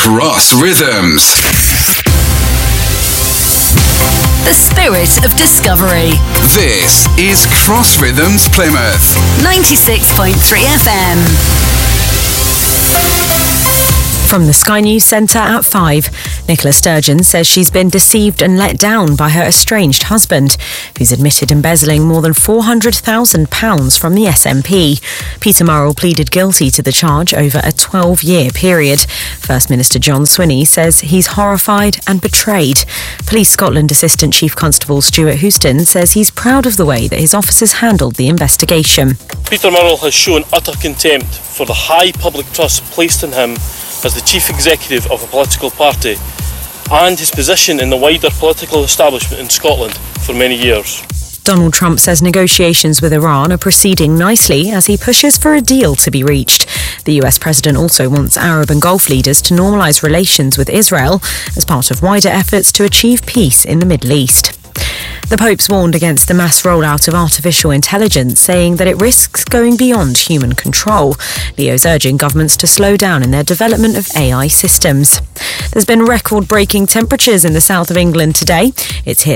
Cross Rhythms. The spirit of discovery. This is Cross Rhythms Plymouth. 96.3 FM. From the Sky News Centre at 5, Nicola Sturgeon says she's been deceived and let down by her estranged husband, who's admitted embezzling more than £400,000 from the SNP. Peter Murrell pleaded guilty to the charge over a 12-year period. First Minister John Swinney says he's horrified and betrayed. Police Scotland Assistant Chief Constable Stuart Houston says he's proud of the way that his officers handled the investigation. Peter Murrell has shown utter contempt for the high public trust placed in him as the chief executive of a political party and his position in the wider political establishment in Scotland for many years. Donald Trump says negotiations with Iran are proceeding nicely as he pushes for a deal to be reached. The US president also wants Arab and Gulf leaders to normalise relations with Israel as part of wider efforts to achieve peace in the Middle East. The Pope's warned against the mass rollout of artificial intelligence, saying that it risks going beyond human control. Leo's urging governments to slow down in their development of AI systems. There's been record-breaking temperatures in the south of England today. It's hit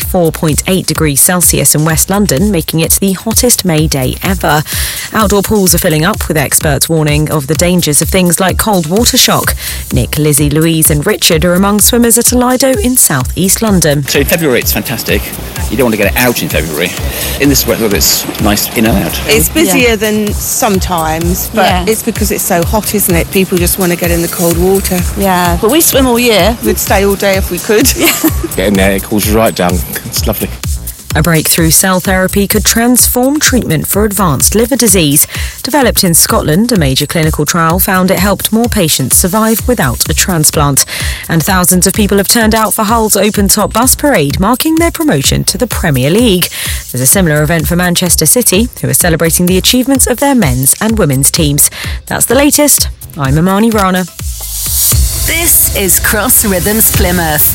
34.8 degrees Celsius in West London, making it the hottest May day ever. Outdoor pools are filling up, with experts warning of the dangers of things like cold water shock. Nick, Lizzie, Louise and Richard are among swimmers at a Lido in south east London. So in February it's fantastic. You don't want to get it out in February. In this weather it's nice in and out. It's busier than sometimes, but it's because it's so hot, isn't it? People just want to get in the cold water. Yeah, but we swim all year. We'd stay all day if we could. Getting there, it cools you right down. It's lovely. A breakthrough cell therapy could transform treatment for advanced liver disease. Developed in Scotland, a major clinical trial found it helped more patients survive without a transplant. And thousands of people have turned out for Hull's open-top bus parade, marking their promotion to the Premier League. There's a similar event for Manchester City, who are celebrating the achievements of their men's and women's teams. That's the latest. I'm Imani Rana. This is Cross Rhythms Plymouth.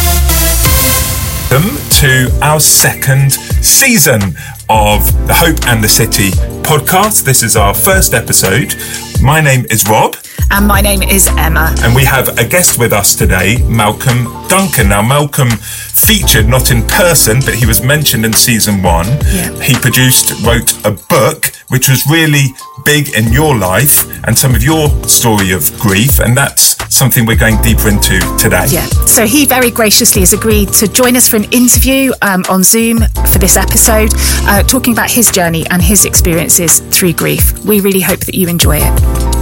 Welcome to our second season of the Hope and the City podcast. This is our first episode. My name is Rob. And my name is Emma. And we have a guest with us today, Malcolm Duncan. Now, Malcolm featured, not in person, but he was mentioned in season 1. Yeah. He wrote a book, which was really big in your life and some of your story of grief. And that's something we're going deeper into today. Yeah. So he very graciously has agreed to join us for an interview on Zoom for this episode, talking about his journey and his experiences through grief. We really hope that you enjoy it.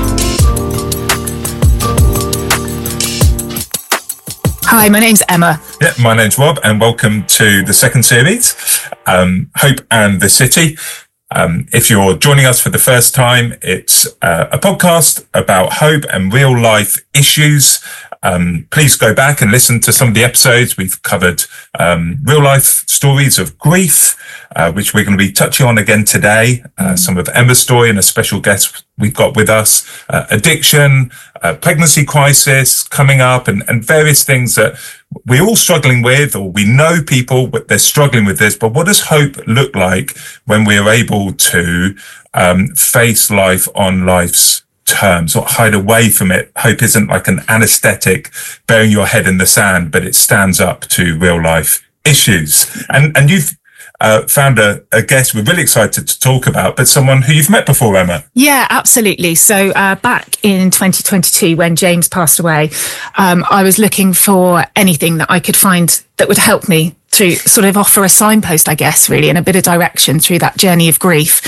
Hi, my name's Emma. Yeah, my name's Rob, and welcome to the second series, Hope and the City. If you're joining us for the first time, it's a podcast about hope and real life issues. Please go back and listen to some of the episodes. We've covered real life stories of grief, which we're going to be touching on again today. Some of Emma's story and a special guest we've got with us, addiction, pregnancy crisis coming up, and various things that we're all struggling with, or we know people, but they're struggling with this. But what does hope look like when we are able to face life on life's terms, or hide away from it? Hope isn't like an anesthetic burying your head in the sand, but it stands up to real life issues. And you've found a guest we're really excited to talk about, but someone who you've met before, Emma. Yeah, absolutely. So back in 2022, when James passed away, I was looking for anything that I could find that would help me through, sort of offer a signpost, I guess, really, and a bit of direction through that journey of grief.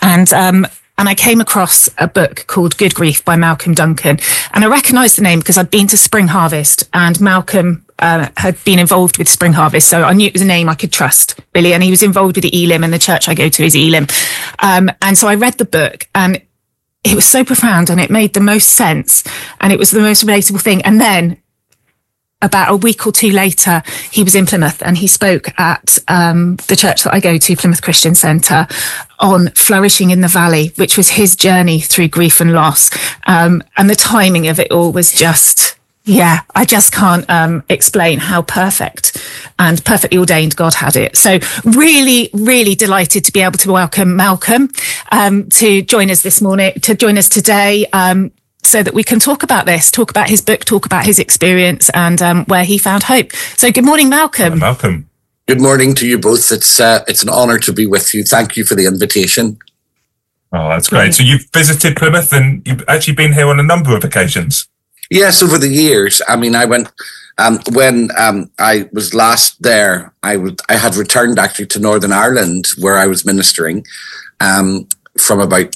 And I came across a book called Good Grief by Malcolm Duncan. And I recognised the name because I'd been to Spring Harvest, and Malcolm had been involved with Spring Harvest. So I knew it was a name I could trust, really. And he was involved with the Elim, and the church I go to is Elim. And so I read the book, and it was so profound, and it made the most sense, and it was the most relatable thing. And then about a week or two later, he was in Plymouth, and he spoke at the church that I go to, Plymouth Christian Centre, on flourishing in the valley, which was his journey through grief and loss. And the timing of it all was just, I just can't explain how perfect and perfectly ordained God had it. So really, really delighted to be able to welcome Malcolm to join us this morning, to join us today. so that we can talk about this, talk about his book, talk about his experience and where he found hope. So good morning, Malcolm. Hello, Malcolm. Good morning to you both. It's an honour to be with you. Thank you for the invitation. Oh, that's great. So you've visited Plymouth and you've actually been here on a number of occasions. Yes, over the years. I mean, I went, when I was last there, I had returned actually to Northern Ireland where I was ministering from about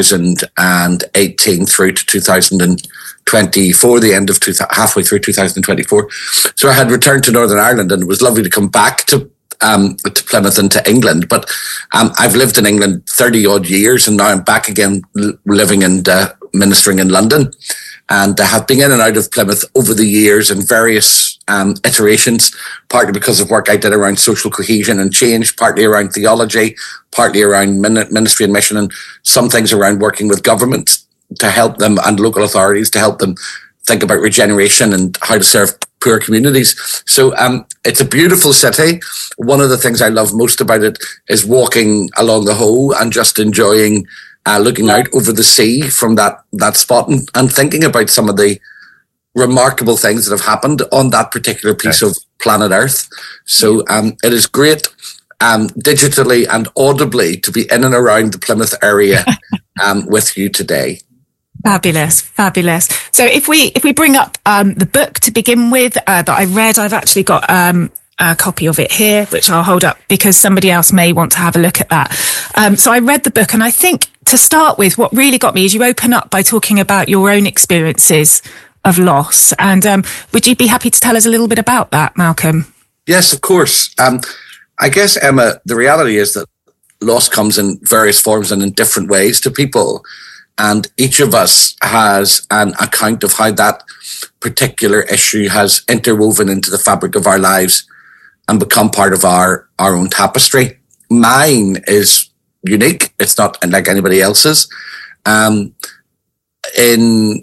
2018 through to 2024, the end of halfway through 2024. So I had returned to Northern Ireland and it was lovely to come back to Plymouth and to England. But I've lived in England 30 odd years and now I'm back again living and ministering in London. And I have been in and out of Plymouth over the years in various iterations, partly because of work I did around social cohesion and change, partly around theology, partly around ministry and mission, and some things around working with governments to help them and local authorities to help them think about regeneration and how to serve poor communities. So it's a beautiful city. One of the things I love most about it is walking along the Hoe and just enjoying looking out over the sea from that spot and thinking about some of the remarkable things that have happened on that particular piece of planet Earth. So it is great digitally and audibly to be in and around the Plymouth area with you today. Fabulous. So if we bring up the book to begin with that I read, I've actually got a copy of it here, which I'll hold up because somebody else may want to have a look at that. So I read the book, and I think to start with, what really got me is you open up by talking about your own experiences of loss. And would you be happy to tell us a little bit about that, Malcolm? Yes, of course. I guess, Emma, the reality is that loss comes in various forms and in different ways to people. And each of us has an account of how that particular issue has interwoven into the fabric of our lives and become part of our own tapestry. Mine is unique. It's not like anybody else's. In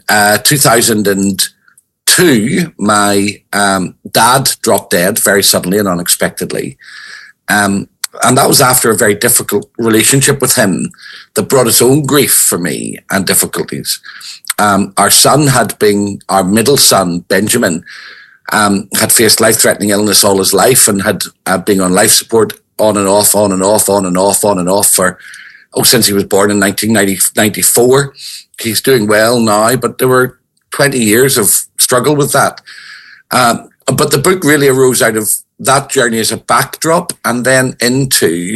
2002, my dad dropped dead very suddenly and unexpectedly. And that was after a very difficult relationship with him that brought its own grief for me and difficulties. Our middle son, Benjamin, had faced life-threatening illness all his life and had been on life support on and off since he was born in 1994. He's doing well now, but there were 20 years of struggle with that. But the book really arose out of that journey as a backdrop, and then into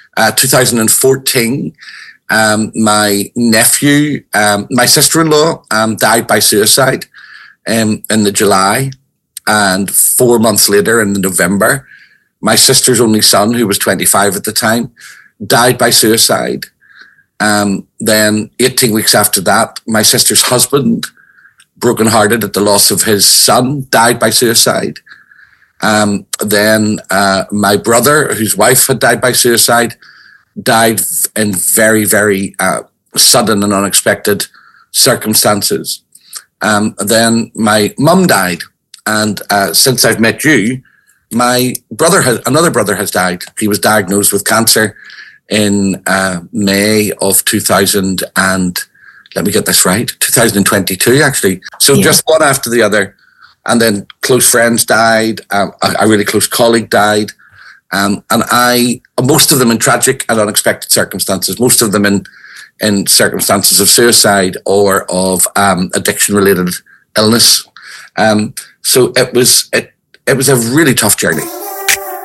2014, my nephew, my sister-in-law, died by suicide in the July, and 4 months later, in the November, my sister's only son, who was 25 at the time, died by suicide. Then 18 weeks after that, my sister's husband, brokenhearted at the loss of his son, died by suicide. Then my brother, whose wife had died by suicide, died in very, very sudden and unexpected circumstances. Then my mum died. And since I've met you, another brother has died. He was diagnosed with cancer in May of 2022, actually. So just one after the other. And then close friends died. A really close colleague died. And most of them in tragic and unexpected circumstances, most of them in circumstances of suicide or of addiction-related illness. So it was a really tough journey.